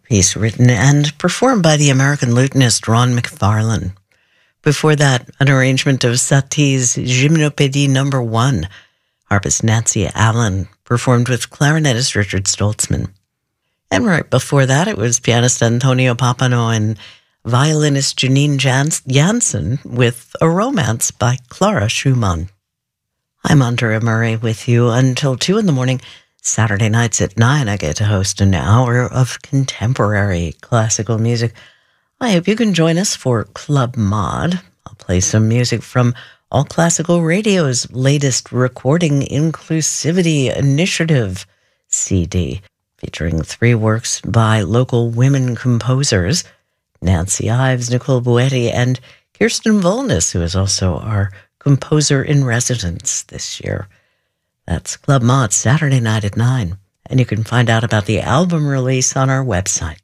piece written and performed by the American lutenist Ron McFarlane. Before that, an arrangement of Satie's Gymnopédie No. 1, harpist Nancy Allen, performed with clarinetist Richard Stoltzman. And right before that, it was pianist Antonio Pappano and violinist Janine Jansen with A Romance by Clara Schumann. I'm Andrea Murray with you until 2 in the morning. Saturday nights at 9, I get to host an hour of contemporary classical music. I hope you can join us for Club Mod. I'll play some music from All Classical Radio's latest Recording Inclusivity Initiative CD, featuring 3 works by local women composers, Nancy Ives, Nicole Boetti, and Kirsten Volness, who is also our composer-in-residence this year. That's Club Mod, Saturday night at 9. And you can find out about the album release on our website.